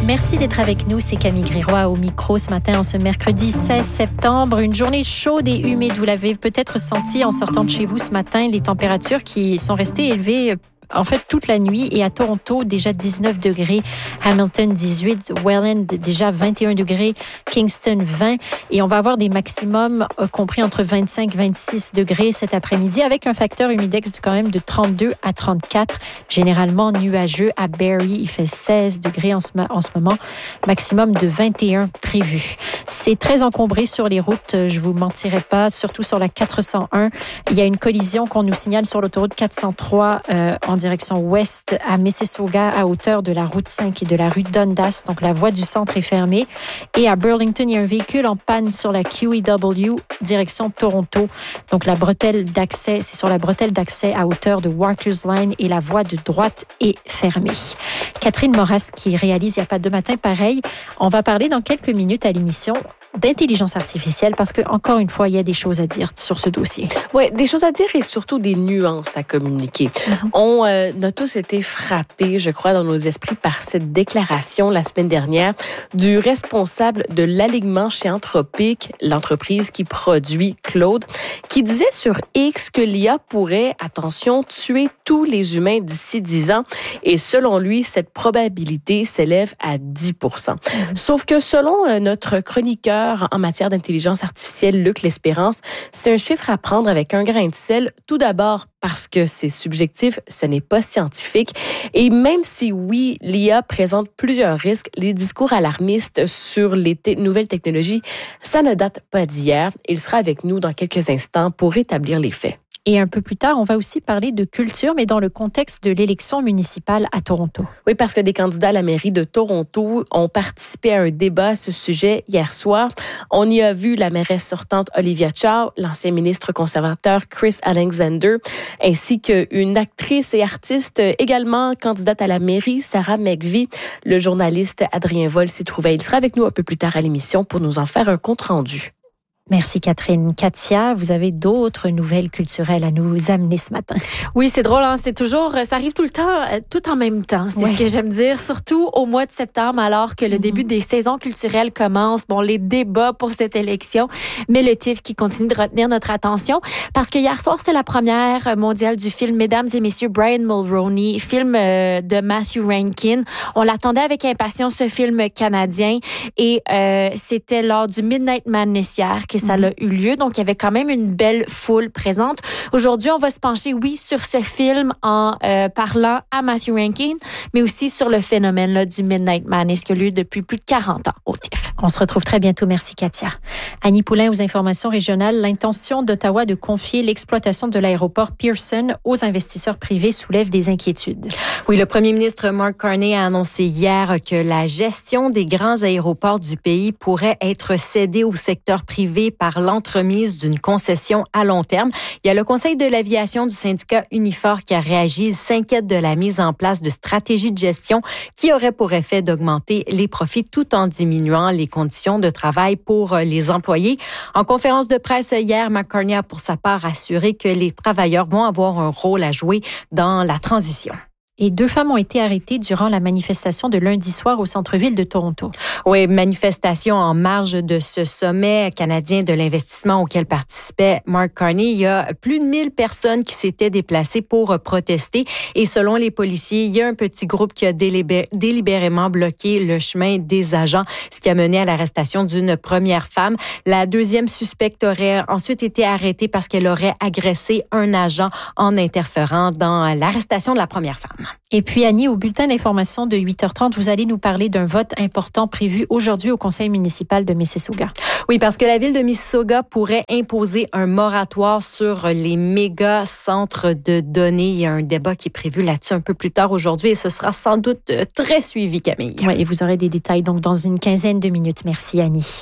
Merci d'être avec nous. C'est Camille Griroy au micro ce matin, en ce mercredi 16 septembre. Une journée chaude et humide. Vous l'avez peut-être senti en sortant de chez vous ce matin. Les températures qui sont restées élevées en fait toute la nuit, et à Toronto déjà 19 degrés, Hamilton 18, Welland déjà 21 degrés, Kingston 20, et on va avoir des maximums compris entre 25 et 26 degrés cet après-midi, avec un facteur humidex quand même de 32 à 34, généralement nuageux. À Barrie, il fait 16 degrés en ce moment, maximum de 21 prévu. C'est très encombré sur les routes, je vous mentirai pas, surtout sur la 401. Il y a une collision qu'on nous signale sur l'autoroute 403 en direction ouest à Mississauga, à hauteur de la route 5 et de la rue Dundas. Donc, la voie du centre est fermée. Et à Burlington, il y a un véhicule en panne sur la QEW, direction Toronto. Donc, la bretelle d'accès, c'est sur la bretelle d'accès à hauteur de Walker's Line, et la voie de droite est fermée. Catherine Moras, qui réalise Il n'y a pas de matin pareil. On va parler dans quelques minutes à l'émission d'intelligence artificielle, parce que, encore une fois, il y a des choses à dire sur ce dossier. Oui, des choses à dire et surtout des nuances à communiquer. On a tous été frappés, je crois, dans nos esprits par cette déclaration la semaine dernière du responsable de l'alignement chez Anthropic, l'entreprise qui produit Claude, qui disait sur X que l'IA pourrait, attention, tuer tous les humains d'ici 10 ans. Et selon lui, cette probabilité s'élève à 10%. Sauf que selon notre chroniqueur en matière d'intelligence artificielle, Luc L'Espérance, c'est un chiffre à prendre avec un grain de sel. Tout d'abord parce que c'est subjectif, ce n'est pas scientifique. Et même si, oui, l'IA présente plusieurs risques, les discours alarmistes sur les nouvelles technologies, ça ne date pas d'hier. Il sera avec nous dans quelques instants pour rétablir les faits. Et un peu plus tard, on va aussi parler de culture, mais dans le contexte de l'élection municipale à Toronto. Oui, parce que des candidats à la mairie de Toronto ont participé à un débat à ce sujet hier soir. On y a vu la mairesse sortante Olivia Chow, l'ancien ministre conservateur Chris Alexander, ainsi qu'une actrice et artiste également candidate à la mairie, Sarah McVie. Le journaliste Adrien Vol s'y trouvait. Il sera avec nous un peu plus tard à l'émission pour nous en faire un compte-rendu. Merci Catherine. Katia, vous avez d'autres nouvelles culturelles à nous amener ce matin. Oui, c'est drôle, hein? C'est toujours, ça arrive tout le temps, tout en même temps. C'est ce que j'aime dire, surtout au mois de septembre, alors que le début des saisons culturelles commence. Bon, les débats pour cette élection, mais le TIFF qui continue de retenir notre attention, parce que hier soir, c'était la première mondiale du film Mesdames et Messieurs Brian Mulroney, film de Matthew Rankin. On l'attendait avec impatience, ce film canadien, et c'était lors du Midnight Madness hier que ça a eu lieu. Donc, il y avait quand même une belle foule présente. Aujourd'hui, on va se pencher, oui, sur ce film en parlant à Matthew Rankin, mais aussi sur le phénomène là, du Midnight Madness qui a lieu depuis plus de 40 ans au TIFF. On se retrouve très bientôt. Merci, Katia. Annie Poulain aux informations régionales. L'intention d'Ottawa de confier l'exploitation de l'aéroport Pearson aux investisseurs privés soulève des inquiétudes. Oui, le premier ministre Mark Carney a annoncé hier que la gestion des grands aéroports du pays pourrait être cédée au secteur privé par l'entremise d'une concession à long terme. Il y a le Conseil de l'aviation du syndicat Unifor qui a réagi. Il s'inquiète de la mise en place de stratégies de gestion qui auraient pour effet d'augmenter les profits tout en diminuant les conditions de travail pour les employés. En conférence de presse hier, Mark Carney a pour sa part assuré que les travailleurs vont avoir un rôle à jouer dans la transition. Et 2 femmes ont été arrêtées durant la manifestation de lundi soir au centre-ville de Toronto. Oui, manifestation en marge de ce sommet canadien de l'investissement auquel participait Mark Carney. Il y a plus de 1000 personnes qui s'étaient déplacées pour protester. Et selon les policiers, il y a un petit groupe qui a délibérément bloqué le chemin des agents, ce qui a mené à l'arrestation d'une première femme. La deuxième suspecte aurait ensuite été arrêtée parce qu'elle aurait agressé un agent en interférant dans l'arrestation de la première femme. Et puis, Annie, au bulletin d'information de 8h30, vous allez nous parler d'un vote important prévu aujourd'hui au conseil municipal de Mississauga. Oui, parce que la ville de Mississauga pourrait imposer un moratoire sur les méga centres de données. Il y a un débat qui est prévu là-dessus un peu plus tard aujourd'hui et ce sera sans doute très suivi, Camille. Oui, et vous aurez des détails donc dans une quinzaine de minutes. Merci, Annie.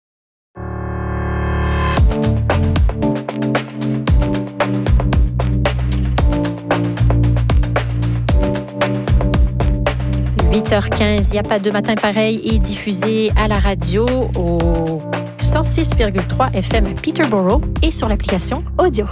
Il n'y a pas de matin pareil est diffusé à la radio au 106,3 FM à Peterborough et sur l'application Audio.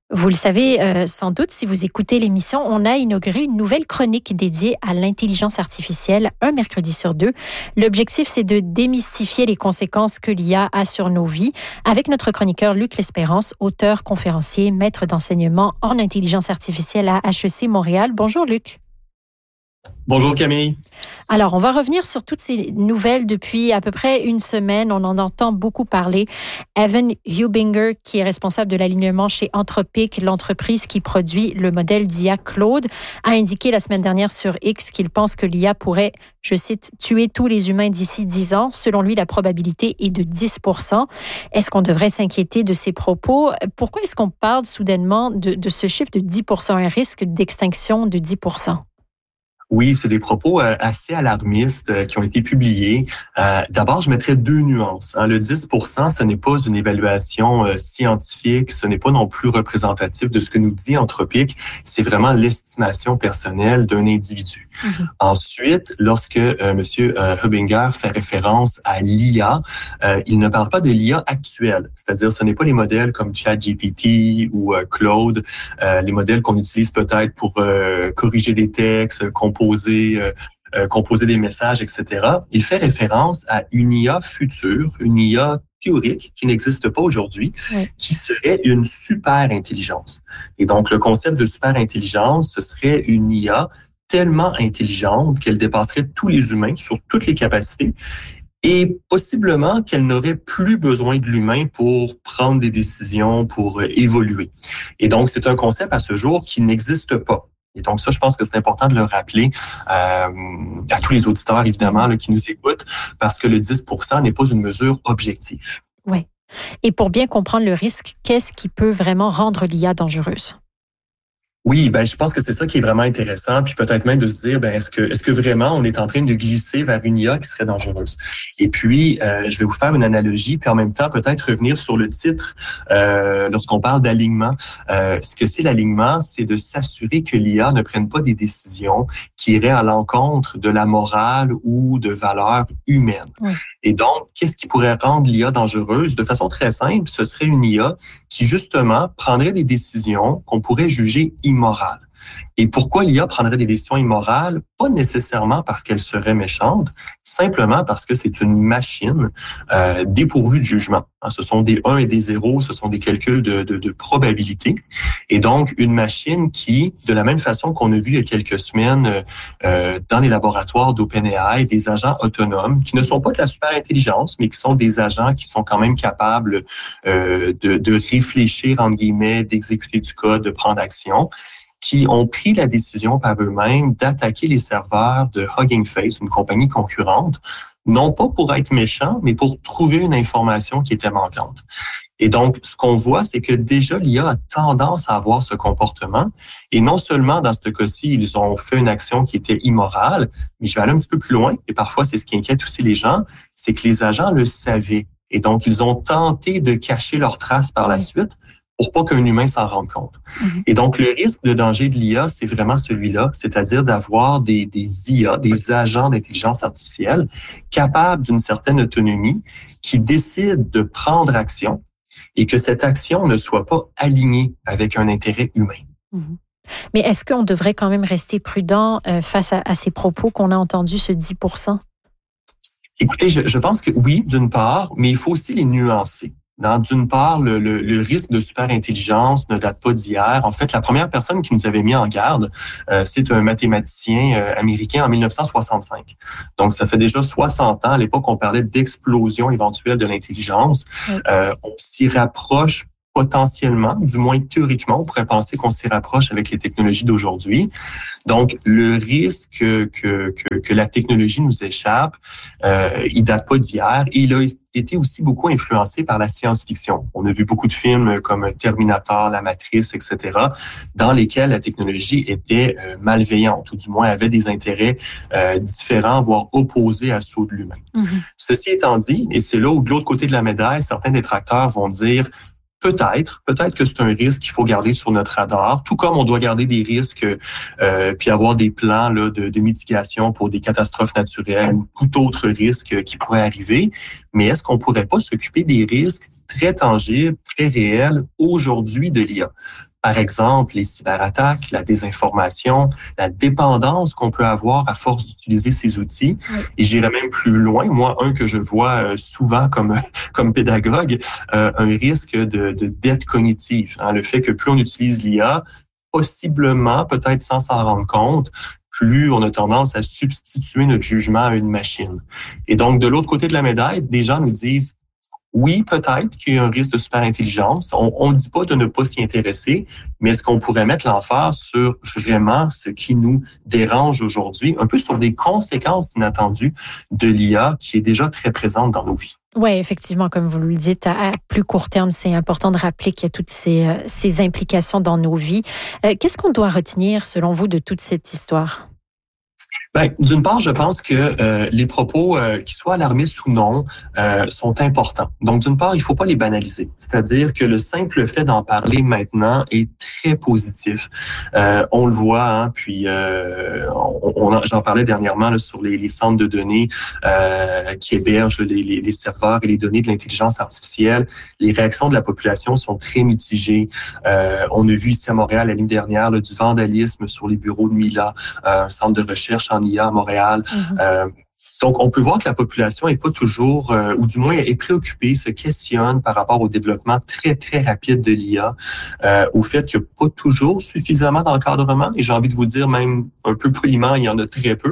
Vous le savez sans doute, si vous écoutez l'émission, on a inauguré une nouvelle chronique dédiée à l'intelligence artificielle, un mercredi sur 2. L'objectif, c'est de démystifier les conséquences que l'IA a sur nos vies avec notre chroniqueur Luc L'Espérance, auteur, conférencier, maître d'enseignement en intelligence artificielle à HEC Montréal. Bonjour Luc. Bonjour Camille. Alors, on va revenir sur toutes ces nouvelles depuis à peu près une semaine. On en entend beaucoup parler. Evan Hubinger, qui est responsable de l'alignement chez Anthropic, l'entreprise qui produit le modèle d'IA Claude, a indiqué la semaine dernière sur X qu'il pense que l'IA pourrait, je cite, tuer tous les humains d'ici 10 ans. Selon lui, la probabilité est de 10%. Est-ce qu'on devrait s'inquiéter de ces propos? Pourquoi est-ce qu'on parle soudainement de ce chiffre de 10%, un risque d'extinction de 10%? Oui, c'est des propos assez alarmistes qui ont été publiés. D'abord, je mettrais deux nuances. Le 10%, ce n'est pas une évaluation scientifique, ce n'est pas non plus représentatif de ce que nous dit Anthropic. C'est vraiment l'estimation personnelle d'un individu. Mm-hmm. Ensuite, lorsque M. Hubinger fait référence à l'IA, il ne parle pas de l'IA actuelle. C'est-à-dire, ce n'est pas les modèles comme ChatGPT ou Claude, les modèles qu'on utilise peut-être pour corriger des textes, composer des messages, etc. Il fait référence à une IA future, une IA théorique qui n'existe pas aujourd'hui, qui serait une super intelligence. Et donc, le concept de super intelligence, ce serait une IA tellement intelligente qu'elle dépasserait tous les humains sur toutes les capacités et possiblement qu'elle n'aurait plus besoin de l'humain pour prendre des décisions, pour évoluer. Et donc, c'est un concept à ce jour qui n'existe pas. Et donc ça, je pense que c'est important de le rappeler à tous les auditeurs, évidemment, là, qui nous écoutent, parce que le 10% n'est pas une mesure objective. Oui. Et pour bien comprendre le risque, qu'est-ce qui peut vraiment rendre l'IA dangereuse? Oui, je pense que c'est ça qui est vraiment intéressant, puis peut-être même de se dire, est-ce que vraiment on est en train de glisser vers une IA qui serait dangereuse? Et puis, je vais vous faire une analogie, puis en même temps peut-être revenir sur le titre lorsqu'on parle d'alignement. Ce que c'est l'alignement, c'est de s'assurer que l'IA ne prenne pas des décisions qui iraient à l'encontre de la morale ou de valeurs humaines. Oui. Et donc, qu'est-ce qui pourrait rendre l'IA dangereuse? De façon très simple, ce serait une IA qui, justement, prendrait des décisions qu'on pourrait juger immorales. Et pourquoi l'IA prendrait des décisions immorales? Pas nécessairement parce qu'elle serait méchante, simplement parce que c'est une machine dépourvue de jugement. Ce sont des 1 et des 0, ce sont des calculs de probabilité. Et donc, une machine qui, de la même façon qu'on a vu il y a quelques semaines dans les laboratoires d'OpenAI, des agents autonomes qui ne sont pas de la super intelligence, mais qui sont des agents qui sont quand même capables de réfléchir, entre guillemets, d'exécuter du code, de prendre action, qui ont pris la décision par eux-mêmes d'attaquer les serveurs de Hugging Face, une compagnie concurrente, non pas pour être méchants, mais pour trouver une information qui était manquante. Et donc, ce qu'on voit, c'est que déjà, l'IA a tendance à avoir ce comportement. Et non seulement, dans ce cas-ci, ils ont fait une action qui était immorale, mais je vais aller un petit peu plus loin, et parfois, c'est ce qui inquiète aussi les gens, c'est que les agents le savaient. Et donc, ils ont tenté de cacher leurs traces par la suite, pour pas qu'un humain s'en rende compte. Mm-hmm. Et donc, le risque de danger de l'IA, c'est vraiment celui-là, c'est-à-dire d'avoir des IA, des agents d'intelligence artificielle capables d'une certaine autonomie qui décident de prendre action et que cette action ne soit pas alignée avec un intérêt humain. Mm-hmm. Mais est-ce qu'on devrait quand même rester prudent face à ces propos qu'on a entendus, ce 10%? Écoutez, je pense que oui, d'une part, mais il faut aussi les nuancer. D'une part, le risque de super-intelligence ne date pas d'hier. En fait, la première personne qui nous avait mis en garde, c'est un mathématicien américain en 1965. Donc, ça fait déjà 60 ans. À l'époque, on parlait d'explosion éventuelle de l'intelligence. On s'y rapproche potentiellement, du moins théoriquement, on pourrait penser qu'on s'y rapproche avec les technologies d'aujourd'hui. Donc, le risque que la technologie nous échappe, il date pas d'hier et il a été aussi beaucoup influencé par la science-fiction. On a vu beaucoup de films comme Terminator, La Matrice, etc., dans lesquels la technologie était malveillante, ou du moins avait des intérêts différents, voire opposés à ceux de l'humain. Mm-hmm. Ceci étant dit, et c'est là où de l'autre côté de la médaille, certains détracteurs vont dire peut-être que c'est un risque qu'il faut garder sur notre radar, tout comme on doit garder des risques puis avoir des plans là, de mitigation pour des catastrophes naturelles ou tout autre risque qui pourrait arriver. Mais est-ce qu'on pourrait pas s'occuper des risques très tangibles, très réels aujourd'hui de l'IA? Par exemple, les cyberattaques, la désinformation, la dépendance qu'on peut avoir à force d'utiliser ces outils. Oui. Et j'irais même plus loin. Moi, un que je vois souvent comme pédagogue, un risque de dette cognitive. Hein, le fait que plus on utilise l'IA, possiblement, peut-être sans s'en rendre compte, plus on a tendance à substituer notre jugement à une machine. Et donc, de l'autre côté de la médaille, des gens nous disent oui, peut-être qu'il y a un risque de superintelligence. On ne dit pas de ne pas s'y intéresser, mais est-ce qu'on pourrait mettre l'emphase sur vraiment ce qui nous dérange aujourd'hui, un peu sur des conséquences inattendues de l'IA qui est déjà très présente dans nos vies? Oui, effectivement, comme vous le dites, à plus court terme, c'est important de rappeler qu'il y a toutes ces implications dans nos vies. Qu'est-ce qu'on doit retenir, selon vous, de toute cette histoire? Ben, d'une part, je pense que les propos, qu'ils soient alarmistes ou non, sont importants. Donc, d'une part, il faut pas les banaliser. C'est-à-dire que le simple fait d'en parler maintenant est très positif. On le voit, hein, puis j'en parlais dernièrement là, sur les centres de données qui hébergent les serveurs et les données de l'intelligence artificielle. Les réactions de la population sont très mitigées. On a vu ici à Montréal l'année dernière là, du vandalisme sur les bureaux de Mila, un centre de recherche en IA à Montréal. Donc, on peut voir que la population est pas toujours, ou du moins est préoccupée, se questionne par rapport au développement très, très rapide de l'IA, au fait qu'il n'y a pas toujours suffisamment d'encadrement, et j'ai envie de vous dire même un peu poliment, il y en a très peu.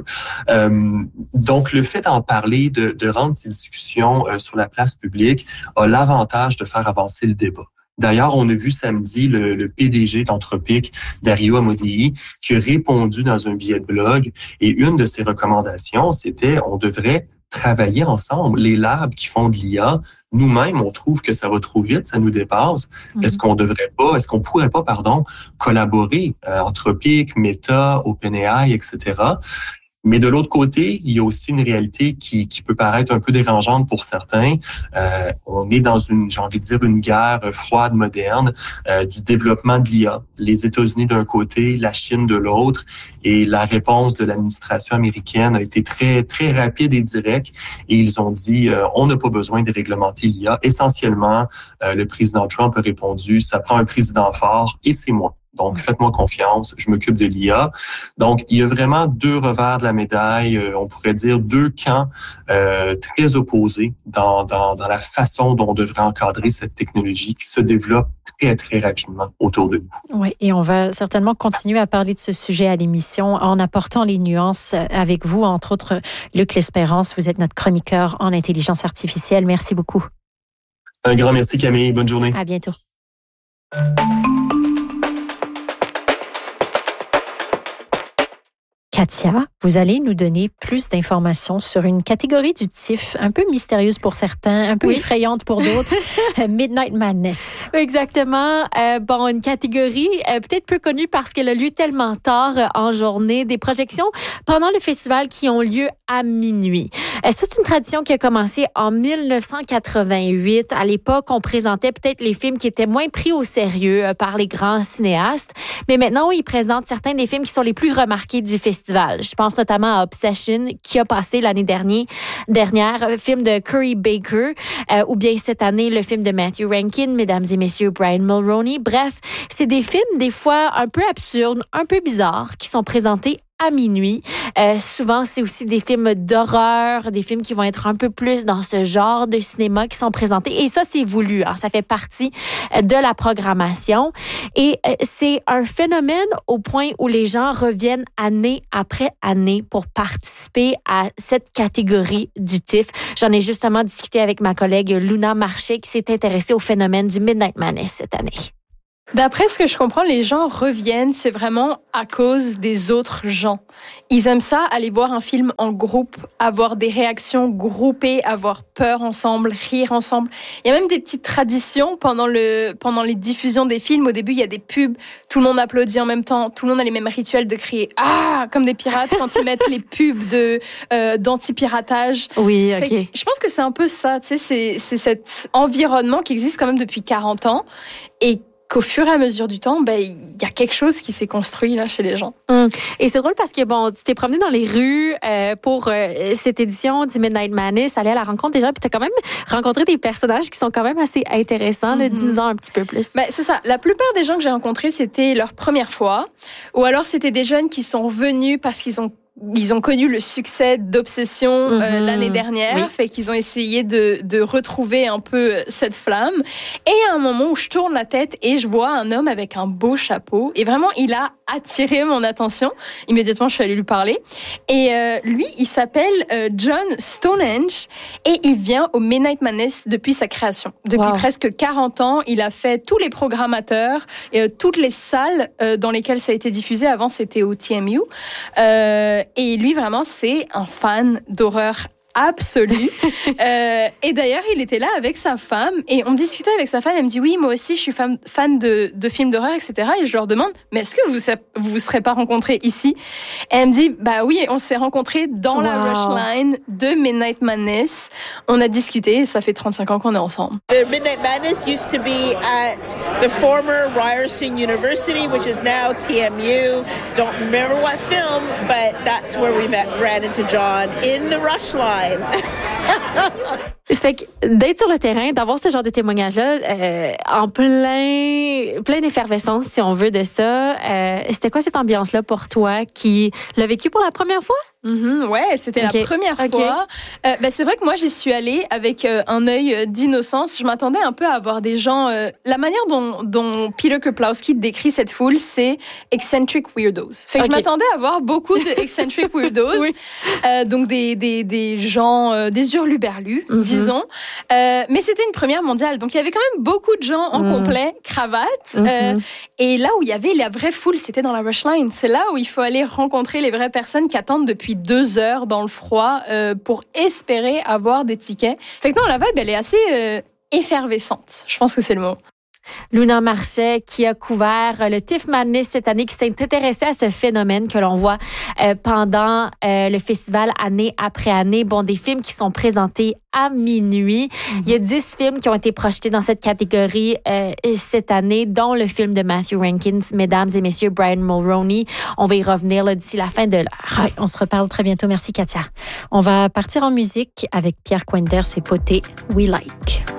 Donc, le fait d'en parler, de rendre ces discussions sur la place publique a l'avantage de faire avancer le débat. D'ailleurs, on a vu samedi le PDG d'Anthropic, Dario Amodei, qui a répondu dans un billet de blog. Et une de ses recommandations, c'était on devrait travailler ensemble. Les labs qui font de l'IA, nous-mêmes, on trouve que ça va trop vite, ça nous dépasse. Est-ce qu'on pourrait pas, collaborer, Anthropic, Meta, OpenAI, etc., mais de l'autre côté, il y a aussi une réalité qui peut paraître un peu dérangeante pour certains. On est dans une guerre froide moderne du développement de l'IA. Les États-Unis d'un côté, la Chine de l'autre, et la réponse de l'administration américaine a été très très rapide et directe. Et ils ont dit on n'a pas besoin de réglementer l'IA. Essentiellement, le président Trump a répondu ça prend un président fort et c'est moi. Donc, faites-moi confiance, je m'occupe de l'IA. Donc, il y a vraiment deux revers de la médaille, on pourrait dire deux camps très opposés dans la façon dont on devrait encadrer cette technologie qui se développe très, très rapidement autour de nous. Oui, et on va certainement continuer à parler de ce sujet à l'émission en apportant les nuances avec vous, entre autres Luc L'Espérance. Vous êtes notre chroniqueur en intelligence artificielle. Merci beaucoup. Un grand merci Camille, bonne journée. À bientôt. Katia, vous allez nous donner plus d'informations sur une catégorie du TIFF un peu mystérieuse pour certains, un peu effrayante pour d'autres, Midnight Madness. Exactement. Une catégorie peut-être peu connue parce qu'elle a lieu tellement tard en journée, des projections pendant le festival qui ont lieu à minuit. C'est une tradition qui a commencé en 1988. À l'époque, on présentait peut-être les films qui étaient moins pris au sérieux par les grands cinéastes, mais maintenant, ils présentent certains des films qui sont les plus remarqués du festival. Je pense notamment à Obsession, qui a passé l'année dernière, film de Curry Baker, ou bien cette année, le film de Matthew Rankin, Mesdames et Messieurs, Brian Mulroney. Bref, c'est des films, des fois, un peu absurdes, un peu bizarres, qui sont présentés à minuit. Souvent, c'est aussi des films d'horreur, des films qui vont être un peu plus dans ce genre de cinéma qui sont présentés. Et ça, c'est voulu. Hein? Ça fait partie de la programmation. Et c'est un phénomène au point où les gens reviennent année après année pour participer à cette catégorie du TIFF. J'en ai justement discuté avec ma collègue Luna Marché qui s'est intéressée au phénomène du Midnight Madness cette année. D'après ce que je comprends, les gens reviennent, c'est vraiment à cause des autres gens. Ils aiment ça, aller voir un film en groupe, avoir des réactions groupées, avoir peur ensemble, rire ensemble. Il y a même des petites traditions pendant les diffusions des films. Au début, il y a des pubs, tout le monde applaudit en même temps, tout le monde a les mêmes rituels de crier « Ah !» comme des pirates quand ils mettent les pubs d'anti-piratage. Oui, OK. Je pense que c'est un peu ça, tu sais, c'est cet environnement qui existe quand même depuis 40 ans et qu'au fur et à mesure du temps, il y a quelque chose qui s'est construit là chez les gens. Et c'est drôle parce que tu t'es promené dans les rues pour cette édition du Midnight Madness, aller à la rencontre des gens, puis t'as quand même rencontré des personnages qui sont quand même assez intéressants. Dis-nous-en un petit peu plus. C'est ça. La plupart des gens que j'ai rencontrés, c'était leur première fois, ou alors c'était des jeunes qui sont venus parce qu'ils ont connu le succès d'Obsession l'année dernière, fait qu'ils ont essayé de retrouver un peu cette flamme. Et à un moment où je tourne la tête et je vois un homme avec un beau chapeau, et vraiment il a attiré mon attention. Immédiatement, je suis allée lui parler. Et lui, il s'appelle John Stonehenge et il vient au Midnight Madness depuis sa création. Depuis presque 40 ans, il a fait tous les programmateurs et toutes les salles dans lesquelles ça a été diffusé. Avant, c'était au TMU. Et lui, vraiment, c'est un fan d'horreur absolu. Et d'ailleurs, il était là avec sa femme et on discutait avec sa femme. Elle me dit, oui, moi aussi, je suis fan de films d'horreur, etc. Et je leur demande, mais est-ce que vous serez pas rencontrés ici? Et elle me dit, oui, on s'est rencontrés dans la rush line de Midnight Madness. On a discuté et ça fait 35 ans qu'on est ensemble. The Midnight Madness used to be at the former Ryerson University, which is now TMU. Don't remember what film, but that's where we ran into John in the rush line. Ça fait que d'être sur le terrain, d'avoir ce genre de témoignage-là, en pleine effervescence, si on veut, de ça, c'était quoi cette ambiance-là pour toi qui l'a vécu pour la première fois? Ouais, c'était la première fois. C'est vrai que moi, j'y suis allée avec un œil d'innocence. Je m'attendais un peu à avoir des gens... la manière dont Peter Kuplowski décrit cette foule, c'est eccentric weirdos. Fait que je m'attendais à voir beaucoup de eccentric weirdos. Donc des gens, des hurluberlus, disons. Mais c'était une première mondiale. Donc il y avait quand même beaucoup de gens en complet, cravate. Et là où il y avait la vraie foule, c'était dans la rush line. C'est là où il faut aller rencontrer les vraies personnes qui attendent depuis 2 heures dans le froid pour espérer avoir des tickets. Fait que non, la vibe, elle est assez effervescente. Je pense que c'est le mot. Luna Marchais, qui a couvert le TIFF Madness cette année, qui s'est intéressée à ce phénomène que l'on voit pendant le festival année après année. Des films qui sont présentés à minuit. Il y a 10 films qui ont été projetés dans cette catégorie cette année, dont le film de Matthew Rankins, Mesdames et Messieurs, Brian Mulroney. On va y revenir d'ici la fin de l'heure. Ouais, on se reparle très bientôt. Merci, Katia. On va partir en musique avec Pierre Quenders et Poté, We Like.